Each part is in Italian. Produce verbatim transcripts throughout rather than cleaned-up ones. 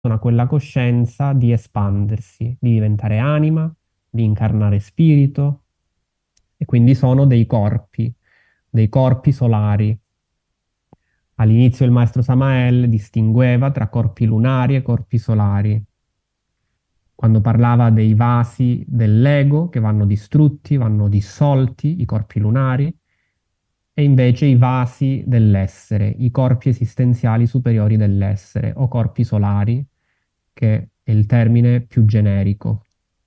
a quella coscienza di espandersi, di diventare anima, di incarnare spirito, e quindi sono dei corpi, dei corpi solari. All'inizio il maestro Samael distingueva tra corpi lunari e corpi solari. Quando parlava dei vasi dell'ego che vanno distrutti, vanno dissolti, i corpi lunari, e invece i vasi dell'essere, i corpi esistenziali superiori dell'essere, o corpi solari, che è il termine più generico.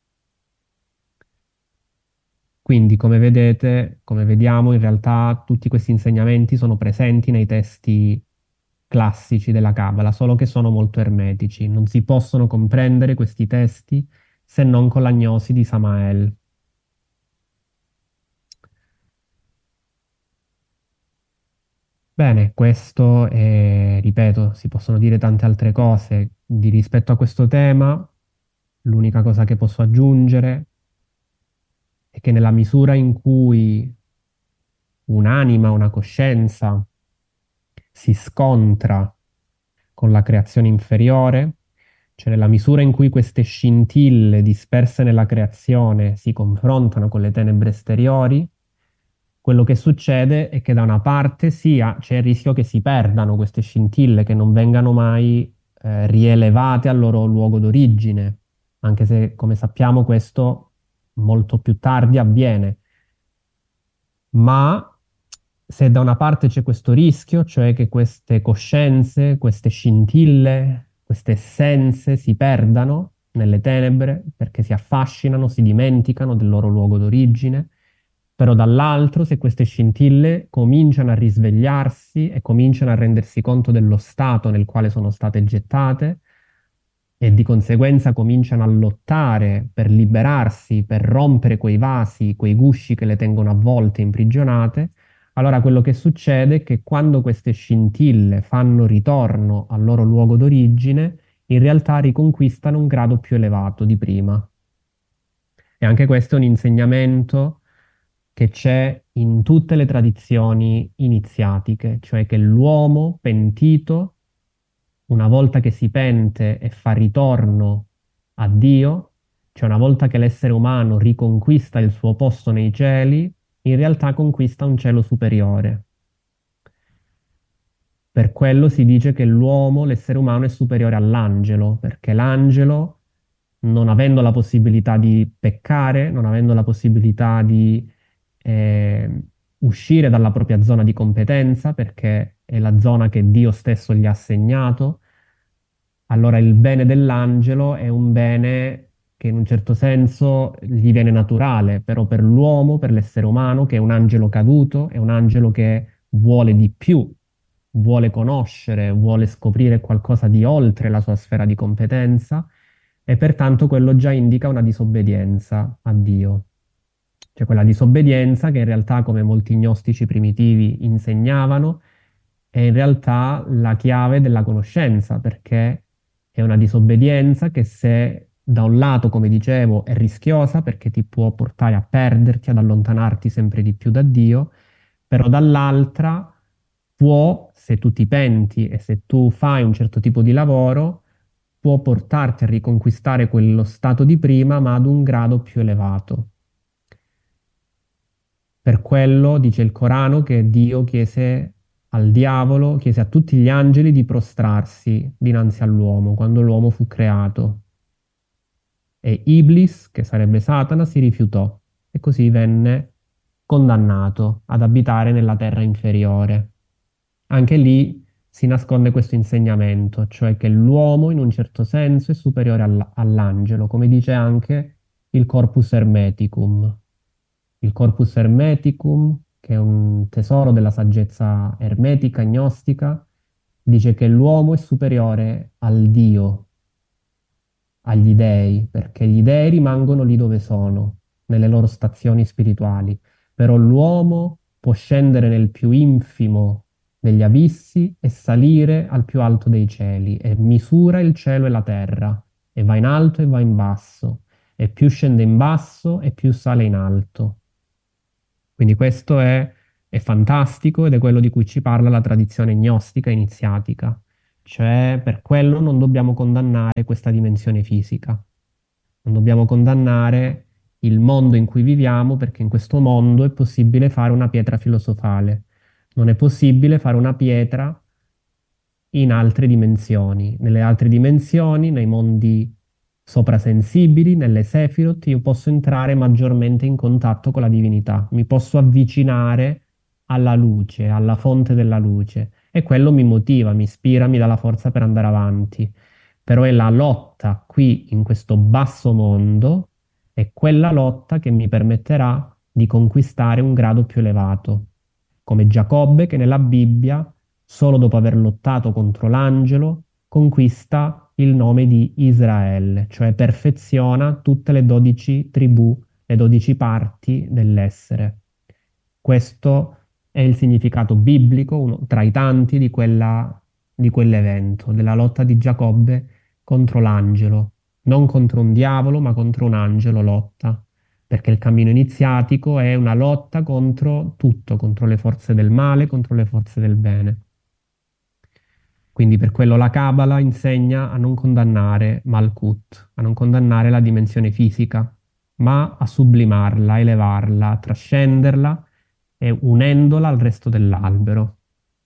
Quindi, come vedete, come vediamo, in realtà tutti questi insegnamenti sono presenti nei testi classici della Kabbalah, solo che sono molto ermetici. Non si possono comprendere questi testi se non con l'agnosi di Samael. Bene, questo è, ripeto, si possono dire tante altre cose di rispetto a questo tema. L'unica cosa che posso aggiungere è che nella misura in cui un'anima, una coscienza si scontra con la creazione inferiore, cioè nella misura in cui queste scintille disperse nella creazione si confrontano con le tenebre esteriori, quello che succede è che da una parte sia c'è il rischio che si perdano queste scintille, che non vengano mai eh, rielevate al loro luogo d'origine, anche se, come sappiamo, questo molto più tardi avviene. Ma se da una parte c'è questo rischio, cioè che queste coscienze, queste scintille, queste essenze si perdano nelle tenebre perché si affascinano, si dimenticano del loro luogo d'origine, però dall'altro, se queste scintille cominciano a risvegliarsi e cominciano a rendersi conto dello stato nel quale sono state gettate, e di conseguenza cominciano a lottare per liberarsi, per rompere quei vasi, quei gusci che le tengono avvolte, imprigionate, allora quello che succede è che quando queste scintille fanno ritorno al loro luogo d'origine, in realtà riconquistano un grado più elevato di prima. E anche questo è un insegnamento che c'è in tutte le tradizioni iniziatiche, cioè che l'uomo pentito, una volta che si pente e fa ritorno a Dio, cioè una volta che l'essere umano riconquista il suo posto nei cieli, in realtà conquista un cielo superiore. Per quello si dice che l'uomo, l'essere umano, è superiore all'angelo, perché l'angelo, non avendo la possibilità di peccare, non avendo la possibilità di eh, uscire dalla propria zona di competenza, perché è la zona che Dio stesso gli ha assegnato, allora il bene dell'angelo è un bene che in un certo senso gli viene naturale, però per l'uomo, per l'essere umano, che è un angelo caduto, è un angelo che vuole di più, vuole conoscere, vuole scoprire qualcosa di oltre la sua sfera di competenza, e pertanto quello già indica una disobbedienza a Dio. Cioè quella disobbedienza che in realtà, come molti gnostici primitivi insegnavano, è in realtà la chiave della conoscenza, perché è una disobbedienza che, se da un lato, come dicevo, è rischiosa perché ti può portare a perderti, ad allontanarti sempre di più da Dio, però dall'altra può, se tu ti penti e se tu fai un certo tipo di lavoro, può portarti a riconquistare quello stato di prima, ma ad un grado più elevato. Per quello dice il Corano che Dio chiese al diavolo, chiese a tutti gli angeli di prostrarsi dinanzi all'uomo quando l'uomo fu creato. E Iblis, che sarebbe Satana, si rifiutò e così venne condannato ad abitare nella terra inferiore. Anche lì si nasconde questo insegnamento, cioè che l'uomo in un certo senso è superiore all- all'angelo, come dice anche il Corpus Hermeticum. Il Corpus Hermeticum, che è un tesoro della saggezza ermetica, gnostica, dice che l'uomo è superiore al Dio, agli dei, perché gli dei rimangono lì dove sono, nelle loro stazioni spirituali, però l'uomo può scendere nel più infimo degli abissi e salire al più alto dei cieli, e misura il cielo e la terra, e va in alto e va in basso, e più scende in basso e più sale in alto. Quindi questo è, è fantastico ed è quello di cui ci parla la tradizione gnostica iniziatica. cioè per quello non dobbiamo condannare questa dimensione fisica, non dobbiamo condannare il mondo in cui viviamo perché in questo mondo è possibile fare una pietra filosofale, non è possibile fare una pietra in altre dimensioni. Nelle altre dimensioni, nei mondi soprasensibili, nelle Sephiroth, io posso entrare maggiormente in contatto con la divinità, mi posso avvicinare alla luce, alla fonte della luce e quello mi motiva, mi ispira, mi dà la forza per andare avanti. Però è la lotta qui in questo basso mondo, è quella lotta che mi permetterà di conquistare un grado più elevato, come Giacobbe che nella Bibbia, solo dopo aver lottato contro l'angelo, conquista il nome di Israele, cioè perfeziona tutte le dodici tribù, le dodici parti dell'essere. Questo è il significato biblico, uno tra i tanti di quella, di quell'evento, della lotta di Giacobbe contro l'angelo, non contro un diavolo, ma contro un angelo lotta, perché il cammino iniziatico è una lotta contro tutto, contro le forze del male, contro le forze del bene. Quindi per quello la Cabala insegna a non condannare Malkut, a non condannare la dimensione fisica, ma a sublimarla, a elevarla, a trascenderla e unendola al resto dell'albero.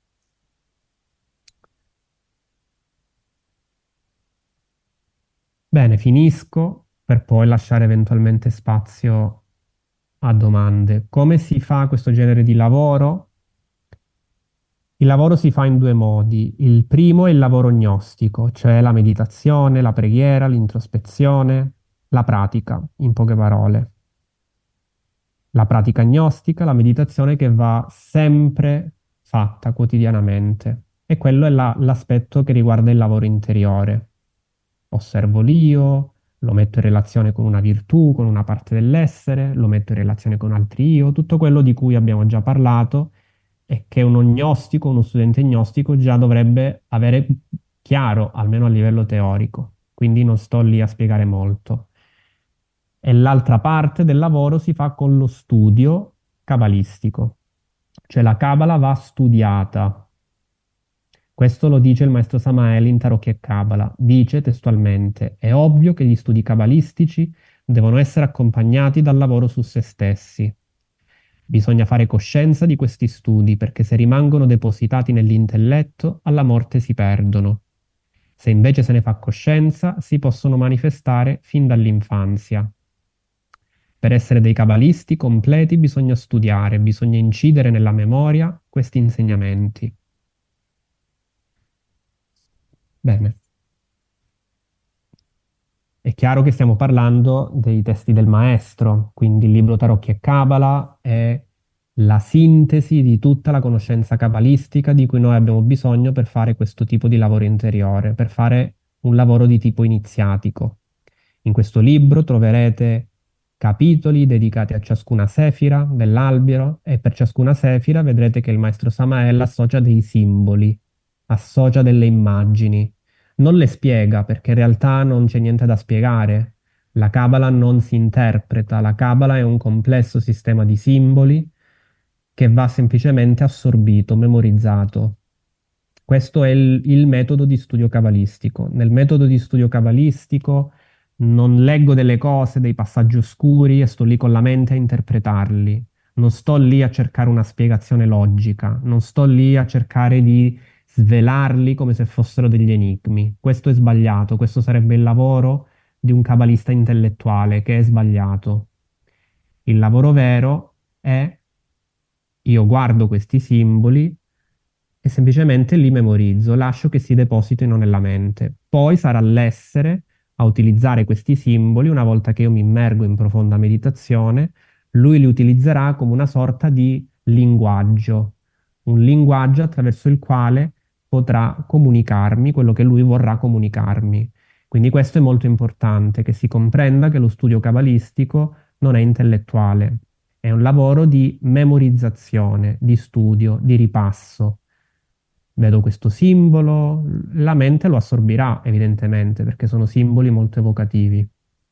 Bene, finisco per poi lasciare eventualmente spazio a domande. Come si fa questo genere di lavoro? Il lavoro si fa in due modi. Il primo è il lavoro gnostico, cioè la meditazione, la preghiera, l'introspezione, la pratica, in poche parole. La pratica gnostica, la meditazione che va sempre fatta quotidianamente. E quello è la- l'aspetto che riguarda il lavoro interiore. Osservo l'io, lo metto in relazione con una virtù, con una parte dell'essere, lo metto in relazione con altri io, tutto quello di cui abbiamo già parlato e che uno gnostico, uno studente gnostico già dovrebbe avere chiaro, almeno a livello teorico. Quindi non sto lì a spiegare molto. E l'altra parte del lavoro si fa con lo studio cabalistico, cioè la cabala va studiata. Questo lo dice il maestro Samael in Tarocchi e Cabala. Dice testualmente: è ovvio che gli studi cabalistici devono essere accompagnati dal lavoro su se stessi. Bisogna fare coscienza di questi studi perché se rimangono depositati nell'intelletto, alla morte si perdono. Se invece se ne fa coscienza, si possono manifestare fin dall'infanzia. Per essere dei cabalisti completi bisogna studiare, bisogna incidere nella memoria questi insegnamenti. Bene. È chiaro che stiamo parlando dei testi del maestro, quindi il libro Tarocchi e Cabala è la sintesi di tutta la conoscenza cabalistica di cui noi abbiamo bisogno per fare questo tipo di lavoro interiore, per fare un lavoro di tipo iniziatico. In questo libro troverete capitoli dedicati a ciascuna sefira dell'albero e per ciascuna sefira vedrete che il maestro Samael associa dei simboli, associa delle immagini. Non le spiega perché in realtà non c'è niente da spiegare. La Kabbalah non si interpreta, la Kabbalah è un complesso sistema di simboli che va semplicemente assorbito, memorizzato. Questo è il, il metodo di studio cabalistico. Nel metodo di studio cabalistico non leggo delle cose, dei passaggi oscuri e sto lì con la mente a interpretarli. Non sto lì a cercare una spiegazione logica, non sto lì a cercare di svelarli come se fossero degli enigmi. Questo è sbagliato, questo sarebbe il lavoro di un cabalista intellettuale, che è sbagliato. Il lavoro vero è io guardo questi simboli e semplicemente li memorizzo, lascio che si depositino nella mente. Poi sarà l'essere a utilizzare questi simboli una volta che io mi immergo in profonda meditazione, lui li utilizzerà come una sorta di linguaggio, un linguaggio attraverso il quale potrà comunicarmi quello che lui vorrà comunicarmi. Quindi questo è molto importante, che si comprenda che lo studio cabalistico non è intellettuale, è un lavoro di memorizzazione, di studio, di ripasso. Vedo questo simbolo, la mente lo assorbirà evidentemente perché sono simboli molto evocativi.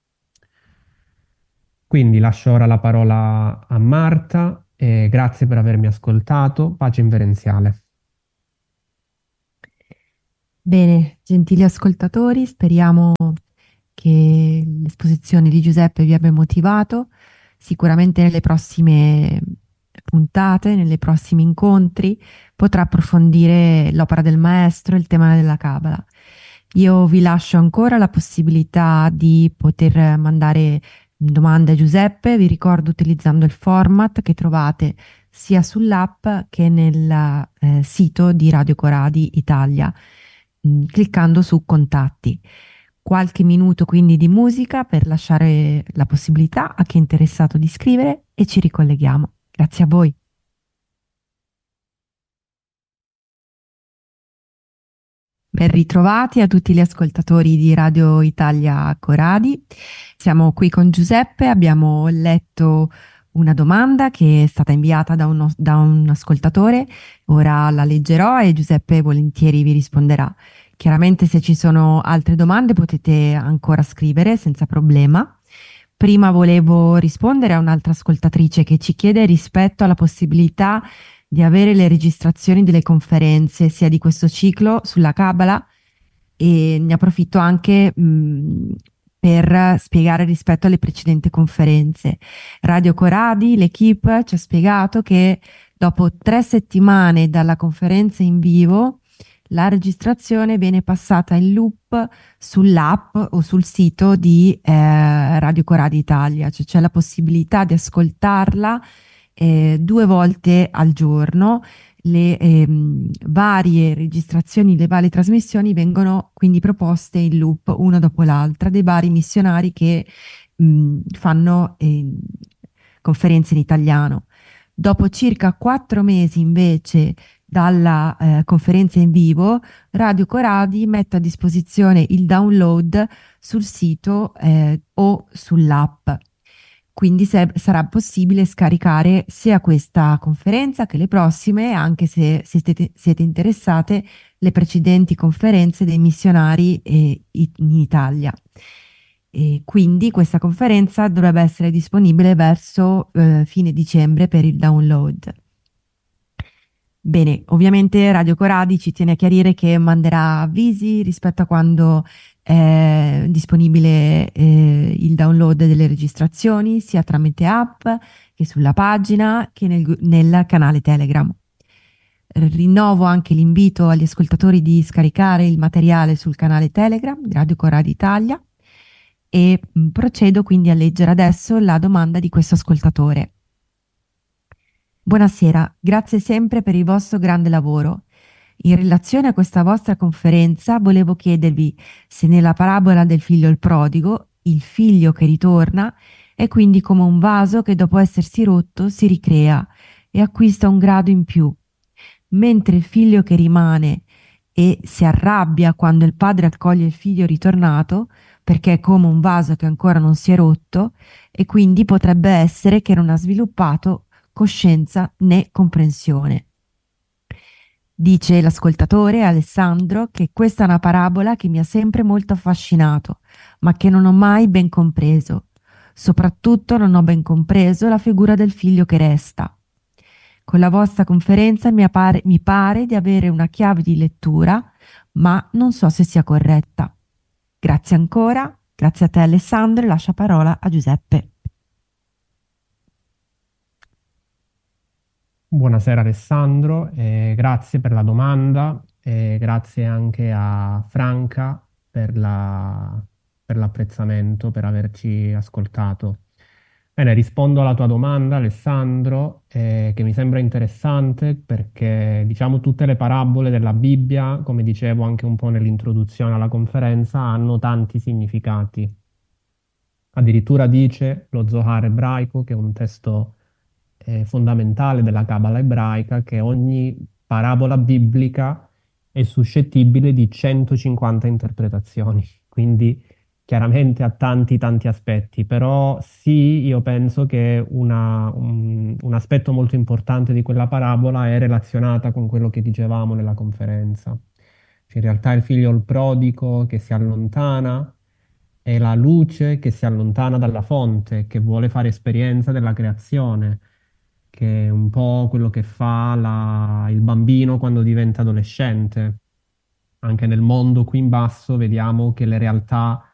Quindi lascio ora la parola a Marta e grazie per avermi ascoltato. Pace inverenziale. Bene, gentili ascoltatori, speriamo che l'esposizione di Giuseppe vi abbia motivato. Sicuramente nelle prossime puntate, nei prossimi incontri, potrà approfondire l'opera del maestro e il tema della Cabala. Io vi lascio ancora la possibilità di poter mandare domande a Giuseppe, vi ricordo utilizzando il format che trovate sia sull'app che nel eh, sito di Radio Coradi Italia, mh, cliccando su Contatti. Qualche minuto quindi di musica per lasciare la possibilità a chi è interessato di scrivere e ci ricolleghiamo. Grazie a voi. Ben ritrovati a tutti gli ascoltatori di Radio Italia Coradi. Siamo qui con Giuseppe, abbiamo letto una domanda che è stata inviata da, uno- da un ascoltatore, ora la leggerò e Giuseppe volentieri vi risponderà. Chiaramente se ci sono altre domande potete ancora scrivere senza problema. Prima volevo rispondere a un'altra ascoltatrice che ci chiede rispetto alla possibilità di avere le registrazioni delle conferenze, sia di questo ciclo sulla Cabala, e ne approfitto anche mh, per spiegare rispetto alle precedenti conferenze. Radio Coradi, l'equipe ci ha spiegato che dopo tre settimane dalla conferenza in vivo, la registrazione viene passata in loop sull'app o sul sito di eh, Radio Coradi Italia, cioè c'è la possibilità di ascoltarla eh, due volte al giorno. Le ehm, varie registrazioni, le varie trasmissioni vengono quindi proposte in loop una dopo l'altra dei vari missionari che mh, fanno eh, conferenze in italiano. Dopo circa quattro mesi invece dalla eh, conferenza in vivo, Radio Coradi mette a disposizione il download sul sito eh, o sull'app. Quindi se- sarà possibile scaricare sia questa conferenza che le prossime, anche se, se siete, siete interessate, le precedenti conferenze dei missionari eh, i- in Italia. E quindi questa conferenza dovrebbe essere disponibile verso eh, fine dicembre per il download. Bene, ovviamente Radio Coradi ci tiene a chiarire che manderà avvisi rispetto a quando è disponibile eh, il download delle registrazioni, sia tramite app che sulla pagina che nel, gu- nel canale Telegram. Rinnovo anche l'invito agli ascoltatori di scaricare il materiale sul canale Telegram di Radio Coradi Italia e mh, procedo quindi a leggere adesso la domanda di questo ascoltatore. Buonasera, grazie sempre per il vostro grande lavoro. In relazione a questa vostra conferenza, volevo chiedervi se nella parabola del figlio il prodigo, il figlio che ritorna è quindi come un vaso che dopo essersi rotto si ricrea e acquista un grado in più, mentre il figlio che rimane e si arrabbia quando il padre accoglie il figlio ritornato, perché è come un vaso che ancora non si è rotto, e quindi potrebbe essere che non ha sviluppato coscienza né comprensione. Dice l'ascoltatore Alessandro che questa è una parabola che mi ha sempre molto affascinato, ma che non ho mai ben compreso. Soprattutto non ho ben compreso la figura del figlio che resta. Con la vostra conferenza mi appare- mi pare di avere una chiave di lettura, ma non so se sia corretta. Grazie ancora, grazie a te Alessandro e lascio la parola a Giuseppe. Buonasera Alessandro, e grazie per la domanda e grazie anche a Franca per la- per l'apprezzamento, per averci ascoltato. Bene, rispondo alla tua domanda, Alessandro, eh, che mi sembra interessante perché, diciamo, tutte le parabole della Bibbia, come dicevo anche un po' nell'introduzione alla conferenza, hanno tanti significati. Addirittura dice lo Zohar ebraico, che è un testo eh, fondamentale della Cabala ebraica, che ogni parabola biblica è suscettibile di centocinquanta interpretazioni, quindi chiaramente ha tanti tanti aspetti, però sì, io penso che una- un, un aspetto molto importante di quella parabola è relazionata con quello che dicevamo nella conferenza. Cioè, in realtà il figlio il prodigo che si allontana è la luce che si allontana dalla fonte, che vuole fare esperienza della creazione, che è un po' quello che fa la- il bambino quando diventa adolescente. anche nel mondo qui in basso vediamo che le realtà